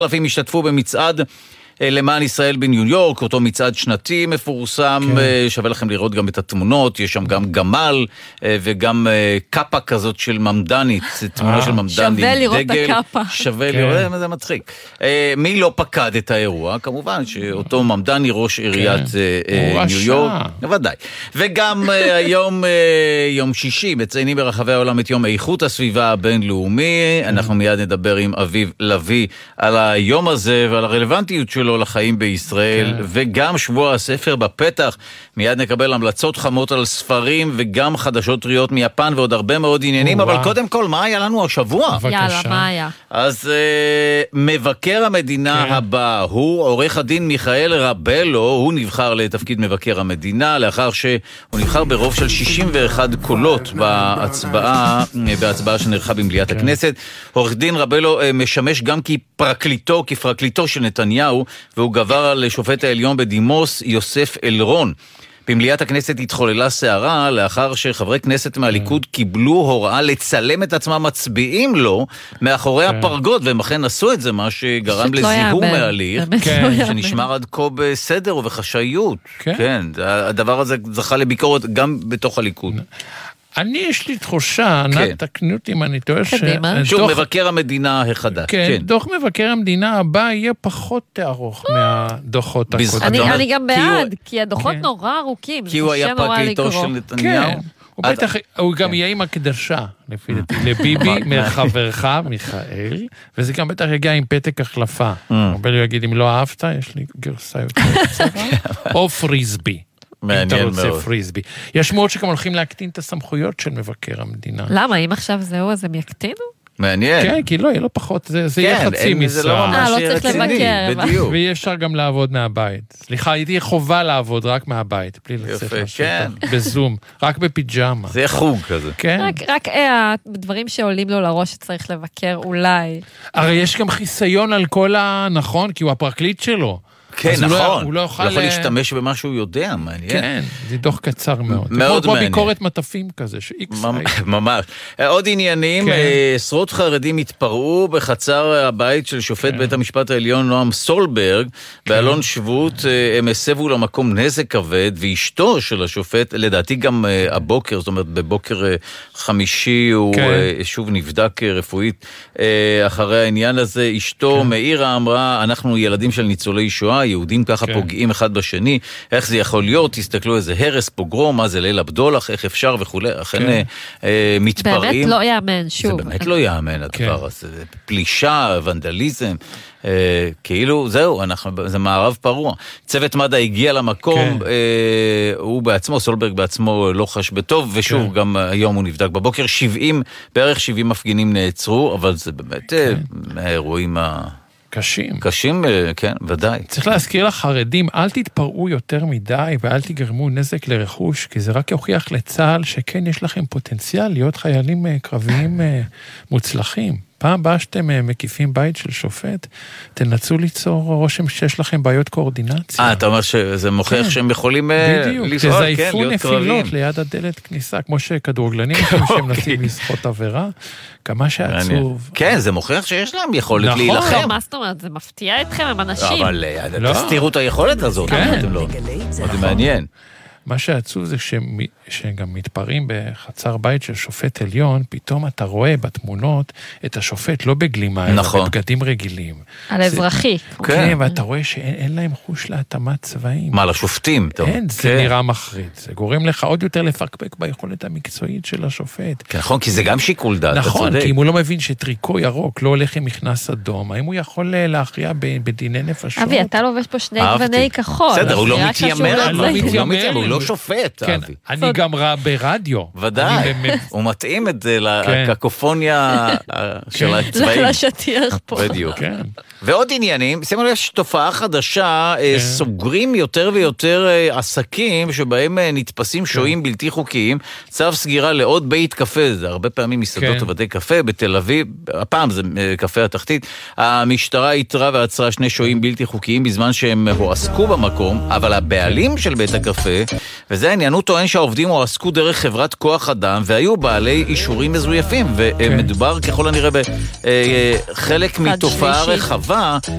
אלפים השתתפו במצעד למען ישראל בניו יורק, אותו מצעד שנתי מפורסם, שווה לכם לראות גם את התמונות, יש שם גם גמל וגם קאפה כזאת של ממדנית, תמונה של ממדנית, שווה לראות את הקאפה. שווה לראות, זה מצחיק. מי לא פקד את האירוע? כמובן שאותו ממדני, ראש עיריית ניו יורק, ודאי. וגם היום, יום שישי, מציינים ברחבי העולם את יום איכות הסביבה הבינלאומי, אנחנו מיד נדבר עם אביב לוי על היום הזה ועל הרלוונטיות שלו לחיים בישראל, וגם שבוע הספר בפתח. מיד נקבל המלצות חמות על ספרים וגם חדשות טריות מיפן ועוד הרבה מאוד עניינים, אבל קודם כל, מה היה לנו השבוע? יאללה, מה היה? אז מבקר המדינה הבא הוא עורך הדין מיכאל רבלו, הוא נבחר לתפקיד מבקר המדינה, לאחר שהוא נבחר ברוב של 61 קולות בהצבעה שנערכה במליאת הכנסת. עורך דין רבלו משמש גם כפרקליטו של נתניהו, והוא גבר על שופט העליון בדימוס יוסף אלרון. במליאת הכנסת התחוללה סערה לאחר שחברי כנסת מהליכוד קיבלו הוראה לצלם את עצמם מצביעים לו מאחורי הפרגוד, והם אכן עשו את זה, מה שגרם לזיהום מהליך, שנשמר עד כה בסדר ובחשאיות. כן, הדבר הזה זכה לביקורת גם בתוך הליכוד. יש לי תחושה, תקנו אותי אם אני טועה, שוב, מבקר המדינה החדש. כן, דוח מבקר המדינה הבא יהיה פחות ארוך מהדוחות הקודמים. אני גם בעד, כי הדוחות נורא ארוכים. כי הוא היה פרקליטו של נתניהו. הוא גם יהיה עם הקדשה, לפי דעתי, לביבי מחברך, מיכאל, וזה גם בטח יגיע עם פתק החלפה. הרבה לא יגיד, אם לא אהבת, יש לי גרסה יותר קצרה, או פריסבי. מעניין מאוד. פריסבי. יש מאוד שגם הולכים להקטין את הסמכויות של מבקר המדינה. למה? אם עכשיו זהו, אז הם יקטינו? מעניין. כן, כי לא, יהיה לו פחות, זה יהיה חצי משרה. לא צריך לבקר. ויהיה אפשר גם לעבוד מהבית. סליחה, הייתי חובה לעבוד רק מהבית, בלי לצאת לשטח, בזום, רק בפיג'מה. זה חוג כזה. רק דברים שעולים לו לראש שצריך לבקר אולי. הרי יש גם חיסיון על כל נכון, כי הוא הפרקליט שלו. כן, נכון. הוא לא יכול להשתמש במה שהוא יודע, מעניין. כן, זה דוח קצר מאוד. מאוד מעניין. כמו ביקורת מטפים כזה, ממש. עוד עניינים, עשרות חרדים התפרעו בחצר הבית של שופט בית המשפט העליון נועם סולברג, באלון שבות, הם הסבו למקום נזק כבד, ואשתו של השופט, לדעתי גם הבוקר, זאת אומרת בבוקר חמישי, הוא שוב נבדק רפואית אחרי העניין הזה. אשתו מאירה אמרה, אנחנו ילדים של ניצולי שואה, יהודים ככה פוגעים אחד בשני, איך זה יכול להיות, תסתכלו איזה הרס, פוגרום, מה זה ליל הבדולח, איך אפשר וכו', אכן מתפרעים. באמת לא יאמן, שוב. זה באמת לא יאמן הדבר הזה, פלישה, ונדליזם, כאילו זהו, זה מערב פרוע. צוות מד"א הגיע למקום, הוא בעצמו, סולברג בעצמו לא חש בטוב, ושוב גם היום הוא נבדק בבוקר, בערך 70 מפגינים נעצרו, אבל זה באמת מהאירועים קשים, כן, ודאי. צריך להזכיר לחרדים, אל תתפרעו יותר מדי, ואל תגרמו נזק לרכוש, כי זה רק יוכיח לצה"ל שכן יש לכם פוטנציאל להיות חיילים קרביים מוצלחים. פעם הבאה שאתם מקיפים בית של שופט, תנסו ליצור רושם שיש לכם בעיות קואורדינציה. אתה אומר שזה מוכיח שהם יכולים לזעור, תזייפו נפילות ליד הדלת כניסה, כמו שכדורגלנים שהם מנסים לזכות עבירה, כמה שעצוב. כן, זה מוכיח שיש להם יכולת להילחם. מה זאת אומרת? זה מפתיע אתכם, הם אנשים. אבל תסתירו את היכולת הזאת. זה מעניין. מה שעצוב זה שגם מתפרעים בחצר בית של שופט עליון, פתאום אתה רואה בתמונות את השופט לא בגלימה, אלא בבגדים רגילים. על אזרחי. כן, ואתה רואה שאין להם חוש להתאמת צבעים. מה, לשופטים? אין, זה נראה מחריד. זה גורם לך עוד יותר לפקפק ביכולת המקצועית של השופט. נכון, כי זה גם שיקול דעת. נכון, כי אם הוא לא מבין שטריקו ירוק לא הולך עם מכנס אדום, האם הוא יכול להכריע בדיני נפשות? אבי, אתה לובש פה שני גווני כחול. בסדר, הוא לא מתיימר, הוא לא שופט, אבי. אני גם ראה ברדיו. ודאי, הוא מתאים את זה לקקופוניה של הצבעים. לשטיח פה. בדיוק. ועוד עניינים, שימו לב שתופעה חדשה, סוגרים יותר ויותר עסקים שבהם נתפסים שוהים בלתי חוקיים, צו סגירה לעוד בית קפה, זה הרבה פעמים מסעדות ובתי קפה בתל אביב, הפעם זה קפה התחתית, המשטרה התרה ועצרה 2 שוהים בלתי חוקיים בזמן שהם הועסקו במקום, אבל הבעלים של בית הקפה, וזה העניין, הוא טוען שהעובדים הועסקו דרך חברת כוח אדם, והיו בעלי אישורים מזויפים, ומדובר ככל הנראה בחלק מתופעה רחבה, הצבא